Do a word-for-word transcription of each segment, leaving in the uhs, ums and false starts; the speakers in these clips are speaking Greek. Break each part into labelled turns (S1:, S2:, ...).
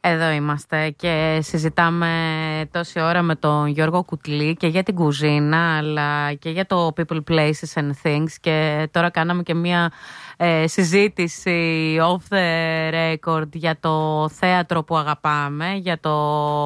S1: Εδώ είμαστε και συζητάμε τόση ώρα με τον Γιώργο Κουτλή και για την κουζίνα αλλά και για το People, Places and Things, και τώρα κάναμε και μία ε, συζήτηση off the record για το θέατρο που αγαπάμε, για το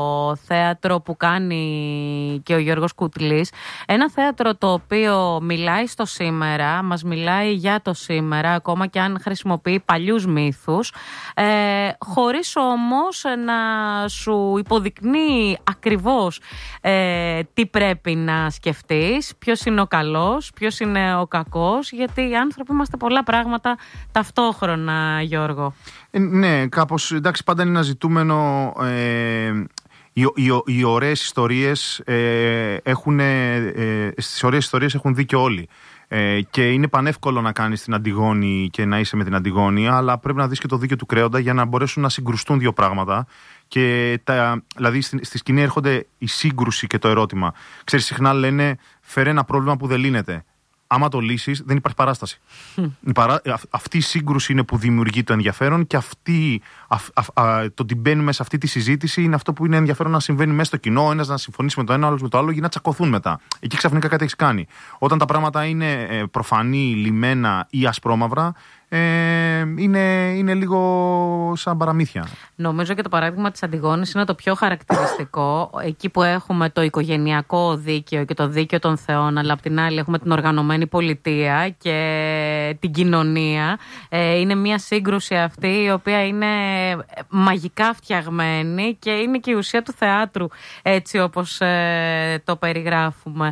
S1: θέατρο που κάνει και ο Γιώργος Κουτλής. Ένα θέατρο το οποίο μιλάει στο σήμερα, μας μιλάει για το σήμερα, ακόμα και αν χρησιμοποιεί παλιούς μύθους, ε, χωρίς όμως να σου υποδεικνύει ακριβώς ε, τι πρέπει να σκεφτείς, ποιος είναι ο καλός, ποιος είναι ο κακός, γιατί οι άνθρωποι είμαστε πολλά πράγματα ταυτόχρονα, Γιώργο.
S2: Ε, ναι, κάπως, εντάξει, πάντα είναι ένα ζητούμενο. Ε, οι, οι, οι ωραίες ιστορίες ε, έχουν, ε, στις ωραίες ιστορίες έχουν δίκιο όλοι. Ε, και είναι πανεύκολο να κάνεις την Αντιγόνη και να είσαι με την Αντιγόνη, αλλά πρέπει να δεις και το δίκιο του κρέοντα για να μπορέσουν να συγκρουστούν δύο πράγματα. Και τα, δηλαδή στη, στη σκηνή έρχονται η σύγκρουση και το ερώτημα. Ξέρεις, συχνά λένε φέρε ένα πρόβλημα που δεν λύνεται. Άμα το λύσεις, δεν υπάρχει παράσταση. Mm. Η παρά, αυτή η σύγκρουση είναι που δημιουργεί το ενδιαφέρον, και αυτή, α, α, α, το ότι μπαίνουμε σε αυτή τη συζήτηση είναι αυτό που είναι ενδιαφέρον να συμβαίνει μέσα στο κοινό. Ένας να συμφωνήσει με το ένα, ο άλλος με το άλλο, για να τσακωθούν μετά. Εκεί ξαφνικά κάτι έχεις κάνει. Όταν τα πράγματα είναι ε, προφανή, λιμένα ή ασπρόμαυρα, Ε, είναι, είναι λίγο σαν παραμύθια.
S1: Νομίζω και το παράδειγμα της Αντιγόνης είναι το πιο χαρακτηριστικό. Εκεί που έχουμε το οικογενειακό δίκαιο και το δίκαιο των θεών, αλλά απ' την άλλη έχουμε την οργανωμένη πολιτεία και την κοινωνία. Ε, είναι μια σύγκρουση αυτή η οποία είναι μαγικά φτιαγμένη και είναι και η ουσία του θεάτρου, έτσι όπως ε, το περιγράφουμε.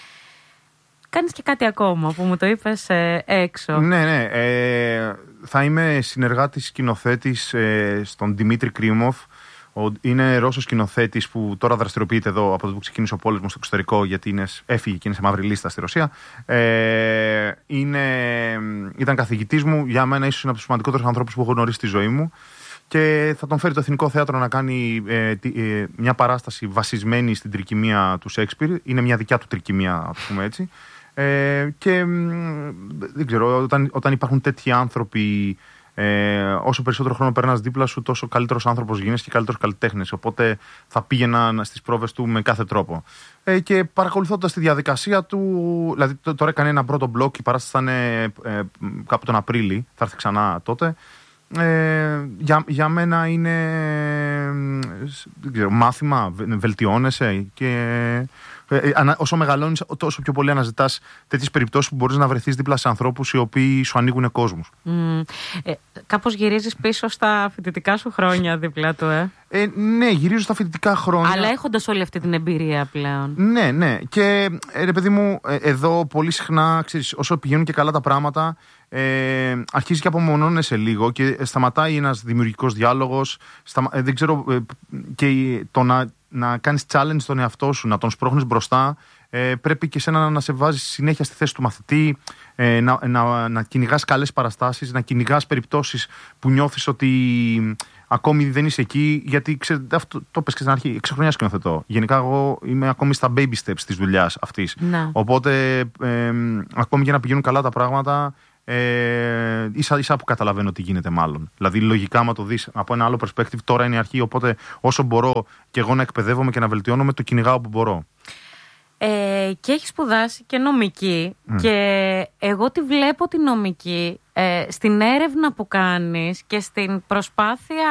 S1: Κάνεις και κάτι ακόμα που μου το είπες ε, έξω.
S2: Ναι, ναι. Ε, θα είμαι συνεργάτης σκηνοθέτης ε, στον Δημήτρη Κρίμοφ. Ο, είναι Ρώσος σκηνοθέτης που τώρα δραστηριοποιείται εδώ από το που ξεκίνησε ο πόλεμος στο εξωτερικό, γιατί είναι, έφυγε και είναι σε μαύρη λίστα στη Ρωσία. Ε, είναι, ήταν καθηγητής μου. Για μένα ίσως είναι από τους σημαντικότερους ανθρώπους που έχω γνωρίσει στη ζωή μου. Και θα τον φέρει το Εθνικό Θέατρο να κάνει ε, ε, μια παράσταση βασισμένη στην τρικυμία του Σέξπιρ. Είναι μια δικιά του τρικυμία, α πούμε έτσι. Ε, και δεν ξέρω, όταν, όταν υπάρχουν τέτοιοι άνθρωποι, ε, όσο περισσότερο χρόνο περνάς δίπλα σου, τόσο καλύτερος άνθρωπος γίνεσαι και καλύτερος καλλιτέχνης. Οπότε θα πήγαινα στις πρόβες του με κάθε τρόπο. Ε, και παρακολουθώντας τη διαδικασία του, δηλαδή τώρα έκανε ένα πρώτο μπλοκ, η παράσταση θα είναι ε, κάπου τον Απρίλη, θα έρθει ξανά τότε. Ε, για, για μένα είναι δεν ξέρω, μάθημα, βελτιώνεσαι και ε, ανα, όσο μεγαλώνεις τόσο πιο πολύ αναζητάς τέτοιες περιπτώσεις που μπορείς να βρεθείς δίπλα σε ανθρώπους οι οποίοι σου ανοίγουν κόσμους.
S1: Mm. Ε, κάπως γυρίζεις πίσω στα φοιτητικά σου χρόνια δίπλα του, ε?
S2: Ε, ναι, γυρίζω στα φοιτητικά χρόνια.
S1: Αλλά έχοντας όλη αυτή την εμπειρία πλέον.
S2: Ναι, ναι. Και ρε παιδί μου, εδώ πολύ συχνά, ξέρεις, όσο πηγαίνουν και καλά τα πράγματα, ε, αρχίζει και απομονώνεσαι λίγο και σταματάει ένας δημιουργικός διάλογος. Σταμα... Ε, δεν ξέρω, ε, και το να, να κάνεις challenge στον εαυτό σου, να τον σπρώχνεις μπροστά, ε, πρέπει και σένα να σε βάζεις συνέχεια στη θέση του μαθητή, ε, να, να, να κυνηγάς καλές παραστάσεις, να κυνηγάς περιπτώσεις που νιώθεις ότι ακόμη δεν είσαι εκεί, γιατί ξέρετε, αυτό το πες και στην αρχή, έξι χρονιά σκηνοθετώ. Γενικά, εγώ είμαι ακόμη στα baby steps της δουλειάς αυτής.
S1: Να.
S2: Οπότε, ε, ακόμη για να πηγαίνουν καλά τα πράγματα, ε, ίσα ίσα που καταλαβαίνω τι γίνεται, μάλλον. Δηλαδή, λογικά, άμα το δεις από ένα άλλο perspective, τώρα είναι η αρχή. Οπότε, όσο μπορώ και εγώ να εκπαιδεύομαι και να βελτιώνομαι, το κυνηγάω που μπορώ.
S1: Ε, και έχει σπουδάσει και νομική, mm. και εγώ τη βλέπω τη νομική ε, στην έρευνα που κάνεις και στην προσπάθεια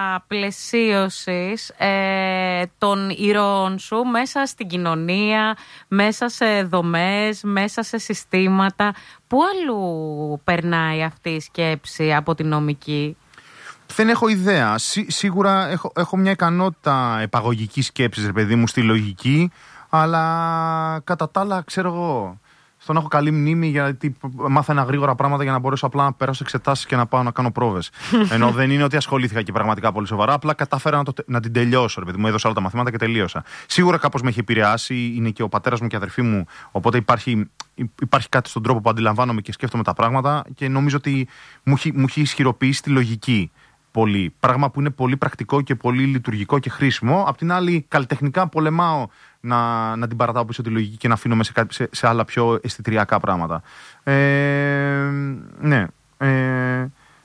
S1: πλαισίωσης ε, των ηρώων σου μέσα στην κοινωνία, μέσα σε δομές, μέσα σε συστήματα. Πού αλλού περνάει αυτή η σκέψη από τη νομική?
S2: Δεν έχω ιδέα. Σί, σίγουρα έχω, έχω μια ικανότητα επαγωγικής σκέψης, ρε παιδί μου, στη λογική. Αλλά κατά τα άλλα, ξέρω εγώ, στον έχω καλή μνήμη, γιατί μάθαινα γρήγορα πράγματα για να μπορέσω απλά να περάσω εξετάσεις και να πάω να κάνω πρόβες. Ενώ δεν είναι ότι ασχολήθηκα και πραγματικά πολύ σοβαρά, απλά κατάφερα να, το, να την τελειώσω. Ρε παιδί μου, έδωσα όλα τα μαθήματα και τελείωσα. Σίγουρα κάπως με έχει επηρεάσει, είναι και ο πατέρας μου και η αδερφή μου. Οπότε υπάρχει, υπάρχει κάτι στον τρόπο που αντιλαμβάνομαι και σκέφτομαι τα πράγματα, και νομίζω ότι μου έχει, μου έχει ισχυροποιήσει τη λογική. Πολύ. Πράγμα που είναι πολύ πρακτικό και πολύ λειτουργικό και χρήσιμο. Απ' την άλλη, καλλιτεχνικά πολεμάω να, να την παρατάω πίσω τη λογική και να αφήνομαι σε, σε, σε άλλα πιο αισθητηριακά πράγματα. Ε, ναι. Ε,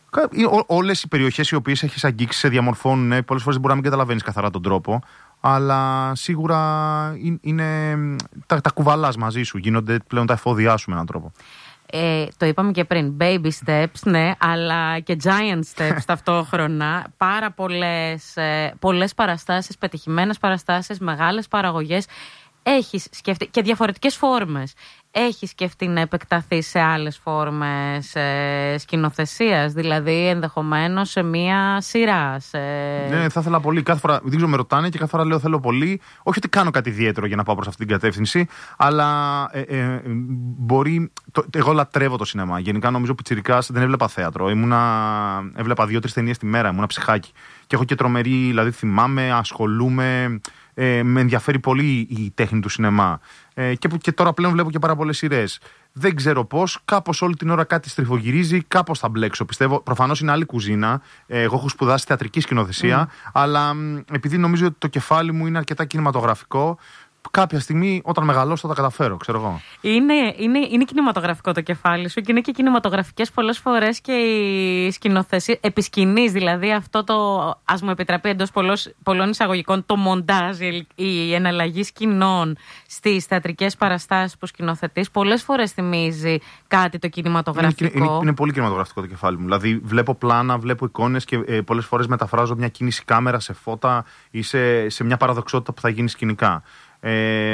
S2: Όλες οι περιοχές οι οποίες έχεις αγγίξει σε διαμορφώνουν, πολλές φορές δεν μπορεί να μην καταλαβαίνεις καθαρά τον τρόπο, αλλά σίγουρα είναι, τα, τα κουβαλάς μαζί σου, γίνονται πλέον τα εφόδια σου με έναν τρόπο.
S1: Ε, το είπαμε και πριν, baby steps, ναι, αλλά και giant steps ταυτόχρονα. Πάρα πολλές, ε, πολλές παραστάσεις, πετυχημένες παραστάσεις, μεγάλες παραγωγές. Έχεις σκεφτεί και διαφορετικές φόρμες. Έχεις σκεφτεί να επεκταθεί σε άλλες φόρμες ε, σκηνοθεσίας, δηλαδή ενδεχομένως σε μία σειρά. Σε...
S2: Ναι, θα ήθελα πολύ. Κάθε φορά, δεν ξέρω, με ρωτάνε και κάθε φορά λέω θέλω πολύ. Όχι ότι κάνω κάτι ιδιαίτερο για να πάω προς αυτή την κατεύθυνση, αλλά ε, ε, μπορεί. Το, εγώ λατρεύω το σινεμά. Γενικά νομίζω πιτσιρικάς δεν έβλεπα θέατρο. Ήμουνα, έβλεπα δύο-τρεις ταινίες τη μέρα, ήμουνα ψυχάκι. Και έχω και τρομερή, δηλαδή θυμάμαι, ασχολούμαι. Ε, με ενδιαφέρει πολύ η τέχνη του σινεμά. Ε, και, και τώρα πλέον βλέπω και πάρα πολλές σειρές. Δεν ξέρω πώς, κάπως όλη την ώρα κάτι στριφογυρίζει, κάπως θα μπλέξω. Πιστεύω, προφανώς είναι άλλη κουζίνα. Ε, εγώ έχω σπουδάσει θεατρική σκηνοθεσία, mm. αλλά μ, επειδή νομίζω ότι το κεφάλι μου είναι αρκετά κινηματογραφικό, κάποια στιγμή όταν μεγαλώσω θα τα καταφέρω, ξέρω εγώ.
S1: Είναι, είναι, είναι κινηματογραφικό το κεφάλι σου και είναι και κινηματογραφικές πολλές φορές και η σκηνοθεσία επισκηνής, δηλαδή αυτό το, ας μου επιτραπεί εντός πολλών εισαγωγικών, το μοντάζ, η, η εναλλαγή σκηνών στις θεατρικές παραστάσεις που σκηνοθετείς, πολλές φορές θυμίζει κάτι το κινηματογραφικό.
S2: Είναι, είναι, είναι πολύ κινηματογραφικό το κεφάλι μου. Δηλαδή βλέπω πλάνα, βλέπω εικόνες και ε, πολλές φορές μεταφράζω μια κίνηση κάμερα σε φώτα ή σε, σε μια παραδοξότητα που θα γίνει σκηνικά. Ε,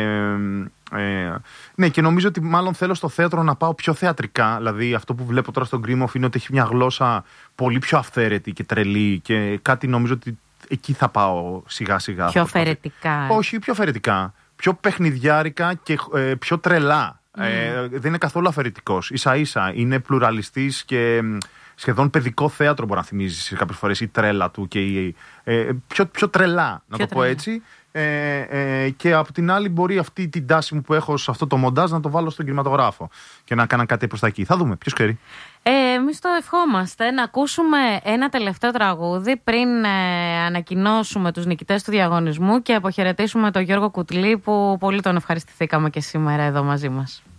S2: ε, ναι, και νομίζω ότι μάλλον θέλω στο θέατρο να πάω πιο θεατρικά. Δηλαδή, αυτό που βλέπω τώρα στον Γκρίμοφ είναι ότι έχει μια γλώσσα πολύ πιο αυθαίρετη και τρελή. Και κάτι νομίζω ότι εκεί θα πάω σιγά σιγά.
S1: Πιο αφαιρετικά.
S2: Όχι, πιο αφαιρετικά. Πιο παιχνιδιάρικα και ε, πιο τρελά. Mm. Ε, δεν είναι καθόλου αφαιρετικός. Ίσα ίσα είναι πλουραλιστής και σχεδόν παιδικό θέατρο, μπορεί να θυμίζει κάποιες φορές η τρέλα του και η, ε, πιο, πιο τρελά, να
S1: πιο
S2: το πω έτσι. Ε, ε, και από την άλλη μπορεί αυτή την τάση μου που έχω σε αυτό το μοντάζ να το βάλω στον κινηματογράφο και να κάνω κάτι προς τα εκεί. Θα δούμε, ποιος ξέρει.
S1: Ε, εμείς το ευχόμαστε να ακούσουμε ένα τελευταίο τραγούδι πριν ε, ανακοινώσουμε τους νικητές του διαγωνισμού και αποχαιρετήσουμε τον Γιώργο Κουτλή που πολύ τον ευχαριστηθήκαμε και σήμερα εδώ μαζί μας.